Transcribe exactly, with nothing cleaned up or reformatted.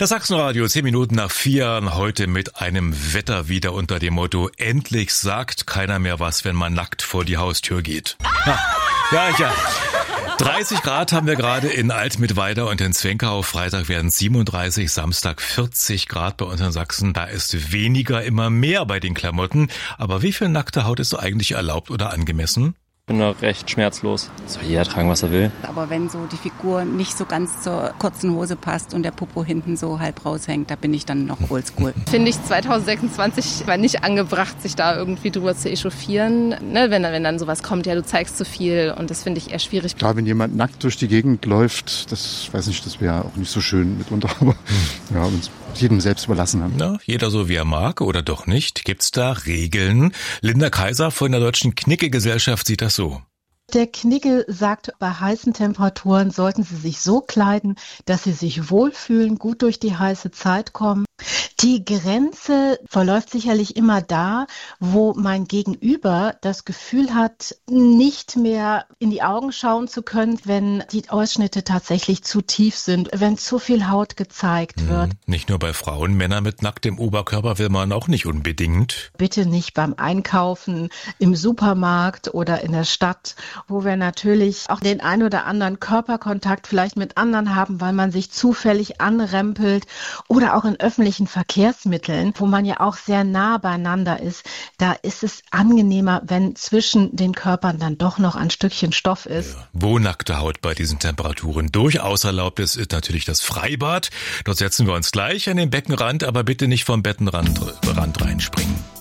Das Sachsenradio, zehn Minuten nach vier, heute mit einem Wetter wieder unter dem Motto: Endlich sagt keiner mehr was, wenn man nackt vor die Haustür geht. Ha, ja, ja. dreißig Grad haben wir gerade in Altmittweida und in Zwenkau. Freitag werden siebenunddreißig, Samstag vierzig Grad bei uns in Sachsen. Da ist weniger immer mehr bei den Klamotten. Aber wie viel nackte Haut ist eigentlich erlaubt oder angemessen? Ich bin da recht schmerzlos. Soll jeder tragen, was er will. Aber wenn so die Figur nicht so ganz zur kurzen Hose passt und der Popo hinten so halb raushängt, da bin ich dann noch oldschool. Finde ich zwanzig sechsundzwanzig war nicht angebracht, sich da irgendwie drüber zu echauffieren. Ne, wenn, wenn dann sowas kommt, ja, du zeigst zu viel, und das finde ich eher schwierig. Klar, wenn jemand nackt durch die Gegend läuft, das weiß nicht, das wäre auch nicht so schön mitunter, aber hm. ja, uns jedem selbst überlassen haben. Na, jeder so wie er mag oder doch nicht. Gibt's da Regeln? Linda Kaiser von der Deutschen Knicke-Gesellschaft sieht das so. Der Knigge sagt, bei heißen Temperaturen sollten Sie sich so kleiden, dass Sie sich wohlfühlen, gut durch die heiße Zeit kommen. Die Grenze verläuft sicherlich immer da, wo mein Gegenüber das Gefühl hat, nicht mehr in die Augen schauen zu können, wenn die Ausschnitte tatsächlich zu tief sind, wenn zu viel Haut gezeigt wird. Hm, nicht nur bei Frauen, Männer mit nacktem Oberkörper will man auch nicht unbedingt. Bitte nicht beim Einkaufen, im Supermarkt oder in der Stadt, wo wir natürlich auch den ein oder anderen Körperkontakt vielleicht mit anderen haben, weil man sich zufällig anrempelt, oder auch in öffentlichen Verkehrsmitteln, wo man ja auch sehr nah beieinander ist. Da ist es angenehmer, wenn zwischen den Körpern dann doch noch ein Stückchen Stoff ist. Ja, wo nackte Haut bei diesen Temperaturen durchaus erlaubt ist, ist natürlich das Freibad. Dort setzen wir uns gleich an den Beckenrand, aber bitte nicht vom Bettenrand Rand reinspringen.